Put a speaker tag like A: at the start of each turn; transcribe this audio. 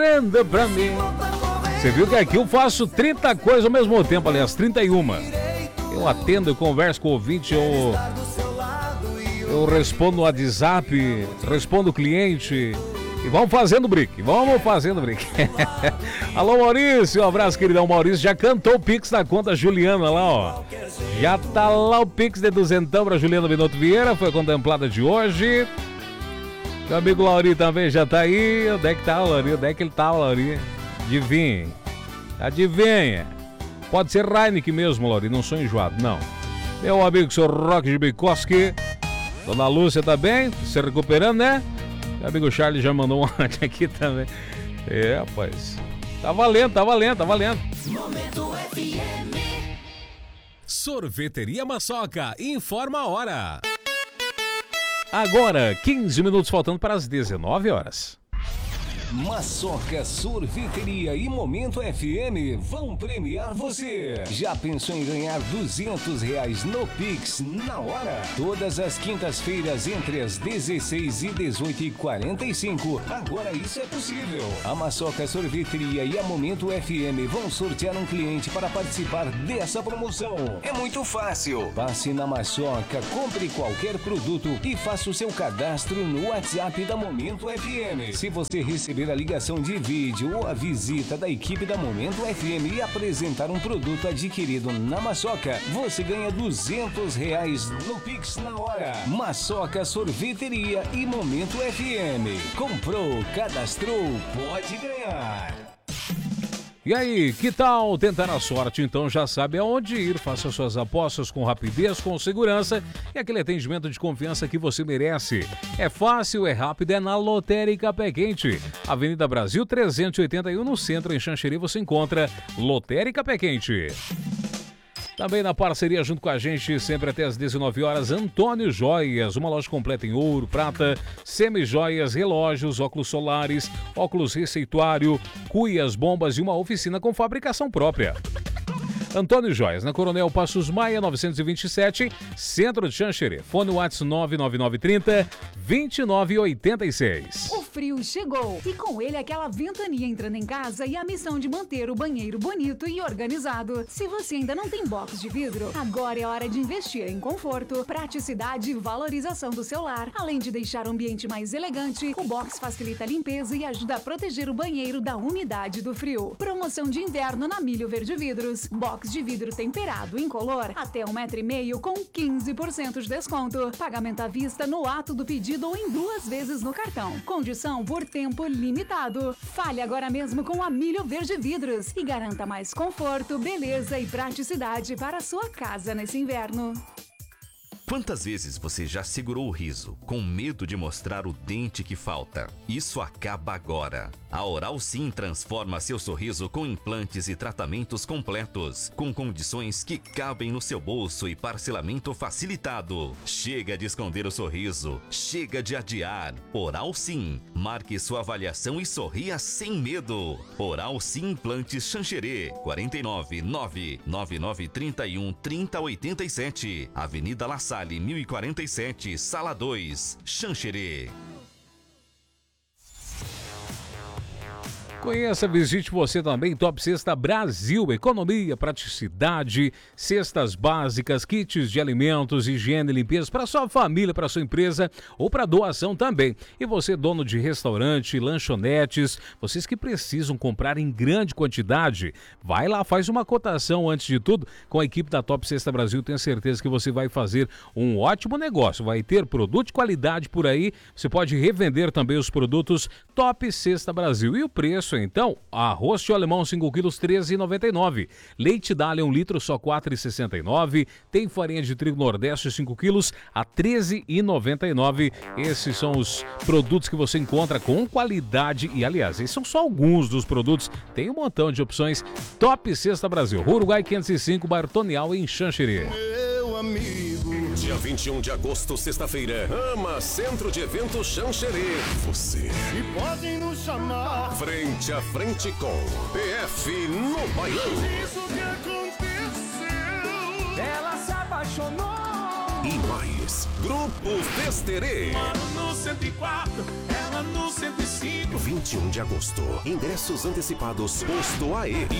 A: Prenda pra mim. Você viu que aqui eu faço 30 coisas ao mesmo tempo, aliás, 31. Eu atendo, eu converso com o ouvinte, eu respondo no WhatsApp, respondo o cliente. E vamos fazendo brick. Alô, Maurício, um abraço, queridão. Maurício já cantou o Pix na conta Juliana lá, ó. Já tá lá o Pix de duzentão pra Juliana Binotto Vieira, foi contemplada de hoje. Meu amigo Lauri também já tá aí. Onde é que tá o Lauri? Onde é que ele tá, o Lauri? Adivinha. Pode ser Heineken mesmo, Lauri, não sou enjoado, não. Meu amigo, seu Roque de Bikoski. Dona Lúcia tá bem? Se recuperando, né? Meu amigo Charles já mandou um áudio aqui também. Rapaz. Tá valendo.
B: Momento FM. Sorveteria Maçoca, informa a hora.
A: Agora, 15 minutos faltando para as 19 horas.
C: Maçoca Sorveteria e Momento FM vão premiar você. Já pensou em ganhar R$200 no Pix na hora? Todas as quintas-feiras entre as 16 e 18h45. Agora isso é possível. A Maçoca Sorveteria e a Momento FM vão sortear um cliente para participar dessa promoção. É muito fácil. Passe na Maçoca, compre qualquer produto e faça o seu cadastro no WhatsApp da Momento FM. Se você receber a ligação de vídeo ou a visita da equipe da Momento FM e apresentar um produto adquirido na Maçoca, você ganha R$200 no Pix na hora. Maçoca Sorveteria e Momento FM. Comprou, cadastrou, pode ganhar.
A: E aí, que tal tentar a sorte? Então já sabe aonde ir, faça suas apostas com rapidez, com segurança e aquele atendimento de confiança que você merece. É fácil, é rápido, é na Lotérica Pé Quente. Avenida Brasil 381, no centro, em Xanxerê, você encontra Lotérica Pé Quente. Também na parceria junto com a gente, sempre até às 19 horas, Antônio Joias, uma loja completa em ouro, prata, semi-joias, relógios, óculos solares, óculos receituário, cuias, bombas e uma oficina com fabricação própria. Antônio Joias, na Coronel Passos Maia, 927, Centro de Xanxerê. Fone WhatsApp 99930-2986.
D: O frio chegou e com ele aquela ventania entrando em casa e a missão de manter o banheiro bonito e organizado. Se você ainda não tem box de vidro, agora é hora de investir em conforto, praticidade e valorização do seu lar. Além de deixar o ambiente mais elegante, o box facilita a limpeza e ajuda a proteger o banheiro da umidade do frio. Promoção de inverno na Milho Verde Vidros. Box de vidro temperado incolor até 1,5 m com 15% de desconto. Pagamento à vista no ato do pedido ou em 2 vezes no cartão. Condição por tempo limitado. Fale agora mesmo com a Milho Verde Vidros e garanta mais conforto, beleza e praticidade para a sua casa nesse inverno.
E: Quantas vezes você já segurou o riso, com medo de mostrar o dente que falta? Isso acaba agora. A Oral Sim transforma seu sorriso com implantes e tratamentos completos, com condições que cabem no seu bolso e parcelamento facilitado. Chega de esconder o sorriso, chega de adiar. Oral Sim, marque sua avaliação e sorria sem medo. Oral Sim Implantes Xanxerê, 49 99931 3087, Avenida La Salle 1047, Sala 2, Xanxerê.
A: Conheça, visite você também, Top Cesta Brasil, economia, praticidade, cestas básicas, kits de alimentos, higiene e limpeza para sua família, para sua empresa ou para doação também. E você, dono de restaurante, lanchonetes, vocês que precisam comprar em grande quantidade, vai lá, faz uma cotação antes de tudo com a equipe da Top Cesta Brasil, tenho certeza que você vai fazer um ótimo negócio, vai ter produto de qualidade por aí, você pode revender também os produtos Top Cesta Brasil. E o preço, então, arroz de alemão 5 quilos, R$ 13,99. Leite Dália 1 litro, só R$ 4,69. Tem farinha de trigo Nordeste 5 quilos, a R$ 13,99. Esses são os produtos que você encontra com qualidade. E, aliás, esses são só alguns dos produtos. Tem um montão de opções. Top Cesta Brasil, Uruguai 505, bairro Tonial, em Xanxerê.
B: Meu amigo. Dia 21 de agosto, sexta-feira, AMA Centro de Eventos Xanxerê. Você. E podem nos chamar. Frente a frente com PF no bailão. Isso que aconteceu. Ela se apaixonou. E mais. Lages. Grupo Festerê.
F: Moro no 104, ela no 105.
B: 21 de agosto. Ingressos antecipados. Posto AE.